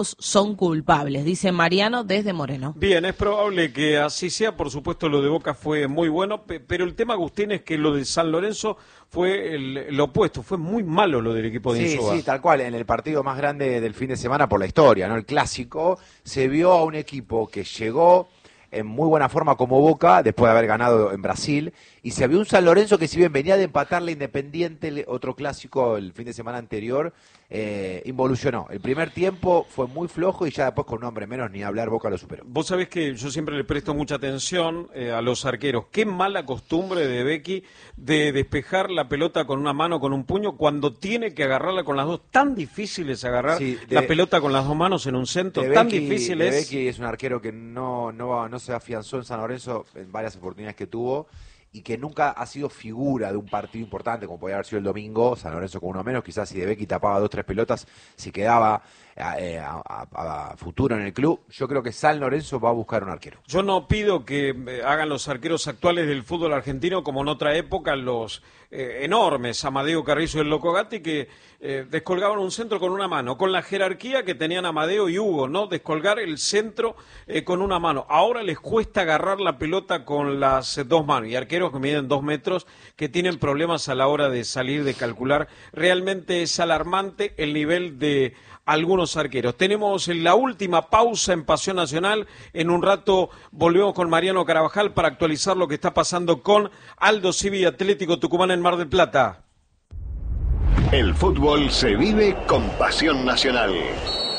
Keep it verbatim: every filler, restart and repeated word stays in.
son culpables, dice Mariano desde Moreno. Bien, es probable que así sea, por supuesto lo de Boca fue muy bueno, pero el tema, Agustín, es que lo de San Lorenzo fue el, el opuesto, fue muy malo lo del equipo de Sí, Insúa. sí, tal cual, en el partido más grande del fin de semana por la historia, ¿no? El clásico, se vio a un equipo que llegó en muy buena forma como Boca, después de haber ganado en Brasil, y se vio un San Lorenzo que si bien venía de empatarle Independiente, otro clásico el fin de semana anterior, eh, involucionó. El primer tiempo fue muy flojo y ya después con un hombre menos ni hablar Boca lo superó. Vos sabés que yo siempre le presto mucha atención eh, a los arqueros. Qué mala costumbre de Becky de despejar la pelota con una mano, con un puño, cuando tiene que agarrarla con las dos. Tan difícil es agarrar Sí, de, la pelota con las dos manos en un centro, de tan Becky, difícil de es. Becky es un arquero que no, no, no se afianzó en San Lorenzo en varias oportunidades que tuvo, y que nunca ha sido figura de un partido importante, como podía haber sido el domingo, San Lorenzo con uno menos, quizás si De Becky tapaba dos, tres pelotas, si quedaba eh, a, a, a futuro en el club. Yo creo que San Lorenzo va a buscar un arquero. Yo no pido que eh, hagan los arqueros actuales del fútbol argentino como en otra época los eh, enormes Amadeo Carrizo y el Loco Gatti, que eh, descolgaban un centro con una mano, con la jerarquía que tenían Amadeo y Hugo, ¿no? Descolgar el centro eh, con una mano. Ahora les cuesta agarrar la pelota con las eh, dos manos, y arqueros que miden dos metros, que tienen problemas a la hora de salir, de calcular. Realmente es alarmante el nivel de algunos arqueros. Tenemos la última pausa en Pasión Nacional. En un rato volvemos con Mariano Carabajal para actualizar lo que está pasando con Aldo Civi y Atlético Tucumán en Mar del Plata. El fútbol se vive con Pasión Nacional.